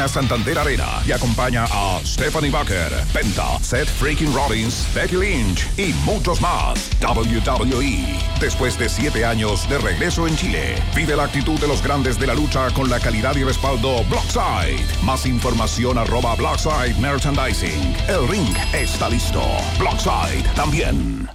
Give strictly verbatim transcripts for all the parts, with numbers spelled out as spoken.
Arena Santander Arena y acompaña a Stephanie Bucker, Penta, Seth Freaking Rollins, Becky Lynch y muchos más. W W E. Después de siete años de regreso en Chile, vive la actitud de los grandes de la lucha con la calidad y respaldo Blockside. Más información arroba Blockside Merchandising. El ring está listo. Blockside también.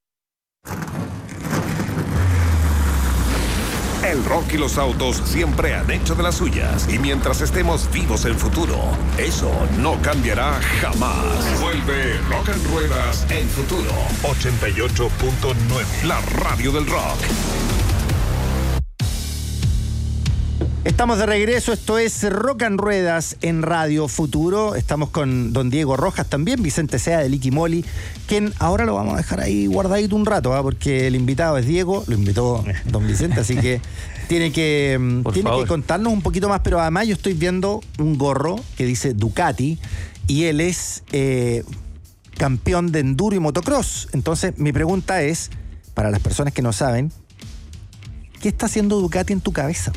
El rock y los autos siempre han hecho de las suyas. Y mientras estemos vivos en futuro, eso no cambiará jamás. Vuelve Rock and Ruedas en Futuro. ochenta y ocho punto nueve. La radio del rock. Estamos de regreso, esto es Rock and Ruedas en Radio Futuro. Estamos con don Diego Rojas también, Vicente Sea de Liqui Moly, quien ahora lo vamos a dejar ahí guardadito un rato, ¿eh? Porque el invitado es Diego, lo invitó don Vicente, así que tiene que, tiene que contarnos un poquito más, pero además yo estoy viendo un gorro que dice Ducati y él es eh, campeón de enduro y motocross. Entonces mi pregunta es, para las personas que no saben, ¿qué está haciendo Ducati en tu cabeza?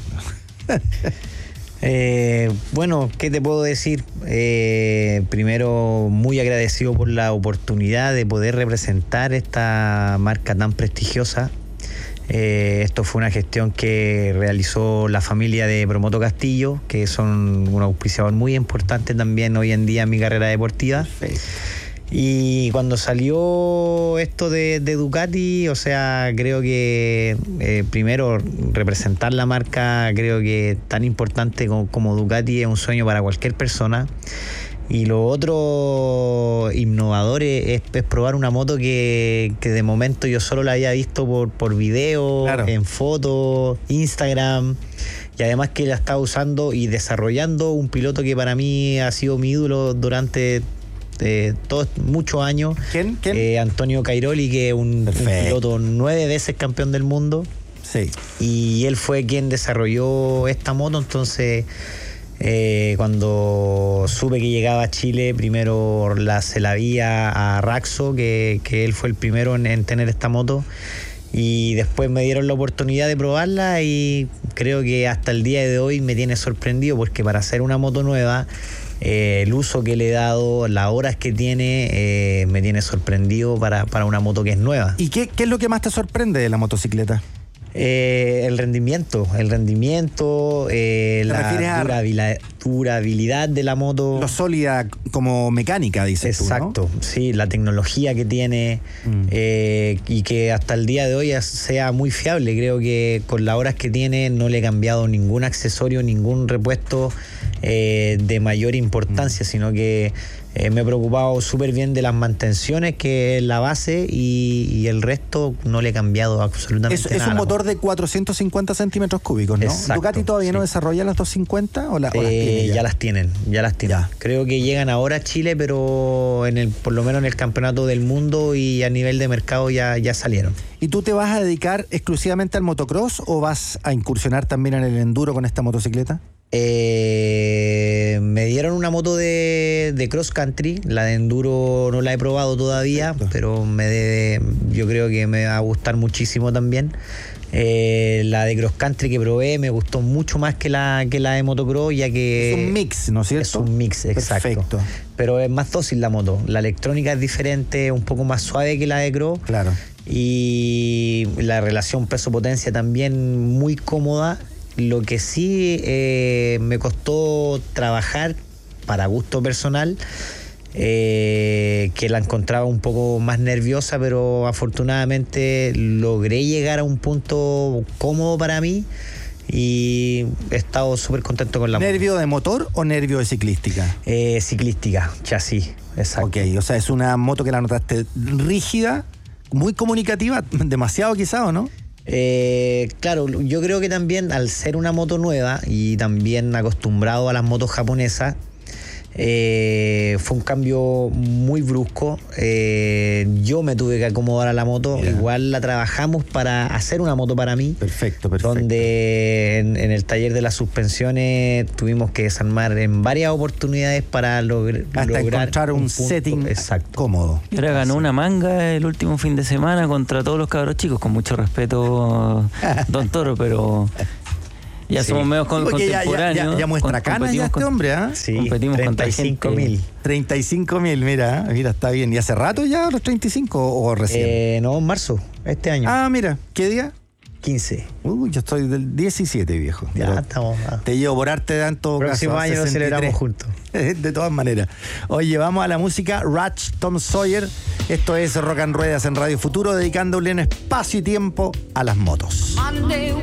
Eh, bueno, ¿qué te puedo decir? Eh, primero, muy agradecido por la oportunidad de poder representar esta marca tan prestigiosa. Eh, esto fue una gestión que realizó la familia de Promoto Castillo, que son un auspiciador muy importante también hoy en día en mi carrera deportiva. Perfecto. Y cuando salió esto de, de Ducati, o sea, creo que eh, primero representar la marca, creo que tan importante como, como Ducati es un sueño para cualquier persona. Y lo otro innovador es, es probar una moto que, que de momento yo solo la había visto por, por video, claro, en fotos, Instagram. Y además que la estaba usando y desarrollando un piloto que para mí ha sido mi ídolo durante Eh, todos muchos años. ¿Quién? ¿Quién? Eh, Antonio Cairoli, que es un, un piloto nueve veces campeón del mundo. Sí. Y él fue quien desarrolló esta moto. Entonces, eh, cuando supe que llegaba a Chile, primero la, se la vi a, a Raxo, que, que él fue el primero en, en tener esta moto. Y después me dieron la oportunidad de probarla y creo que hasta el día de hoy me tiene sorprendido, porque para hacer una moto nueva, Eh, el uso que le he dado, las horas que tiene, eh, me tiene sorprendido para, para una moto que es nueva. ¿Y qué, qué es lo que más te sorprende de la motocicleta? Eh, el rendimiento, el rendimiento, eh, la durabilidad, durabilidad de la moto. Lo sólida como mecánica, dices tú, ¿no? Exacto, sí, la tecnología que tiene, mm. eh, y que hasta el día de hoy sea muy fiable. Creo que con las horas que tiene no le he cambiado ningún accesorio, ningún repuesto eh, de mayor importancia, mm. sino que Eh, me he preocupado súper bien de las mantenciones, que es la base, y, y el resto no le he cambiado absolutamente es, nada. Es un motor de cuatrocientos cincuenta centímetros cúbicos, ¿no? Exacto, ¿Ducati todavía sí. no desarrolla las doscientos cincuenta o, la, o las eh, tiene ya? ya las tienen, ya las tienen. Ya. Creo que llegan ahora a Chile, pero en el, por lo menos en el campeonato del mundo y a nivel de mercado ya, ya salieron. ¿Y tú te vas a dedicar exclusivamente al motocross o vas a incursionar también en el enduro con esta motocicleta? Eh, me dieron una moto de, de cross country, la de enduro no la he probado todavía. Perfecto. Pero me debe, yo creo que me va a gustar muchísimo también. Eh, la de cross country que probé me gustó mucho más que la, que la de motocross, ya que es un mix, ¿no es cierto? Es un mix, exacto. Perfecto. Pero es más dócil la moto, la electrónica es diferente, un poco más suave que la de cross. Claro. Y la relación peso-potencia también muy cómoda. Lo que sí eh, me costó trabajar, para gusto personal, eh, que la encontraba un poco más nerviosa, pero afortunadamente logré llegar a un punto cómodo para mí y he estado súper contento con la moto. ¿Nervio de motor o nervio de ciclística? Eh, ciclística, chasis, exacto. Ok, o sea, es una moto que la notaste rígida, muy comunicativa, demasiado quizá, ¿o no? Eh, claro, yo creo que también al ser una moto nueva y también acostumbrado a las motos japonesas, eh, fue un cambio muy brusco. Eh, yo me tuve que acomodar a la moto. Yeah. Igual la trabajamos para hacer una moto para mí. Perfecto, perfecto. Donde en, en el taller de las suspensiones tuvimos que desarmar en varias oportunidades para logr- Hasta lograr encontrar un, un setting exacto, cómodo. Y ahora ganó una manga el último fin de semana contra todos los cabros chicos, con mucho respeto, don Toro, pero Ya Sí. somos medios con, Porque ya, ya, contemporáneos. ya, ya muestra con- canas ya competimos este con- hombre, ¿ah? Sí, Competimos contra treinta y cinco gente- mil. treinta y cinco mil, mira, mira, está bien. ¿Y hace rato ya los treinta y cinco o, o recién? Eh, no, en marzo, este año. Ah, mira, ¿qué día? quince. Uy, yo estoy del diecisiete, viejo. Ya Pero estamos. ah. te llevo por arte de en todo Próximo caso, a año lo sesenta y tres. celebramos juntos. De todas maneras. Oye, vamos a la música. Ratch Tom Sawyer. Esto es Rock and Ruedas en Radio Futuro, dedicándole un espacio y tiempo a las motos. Monday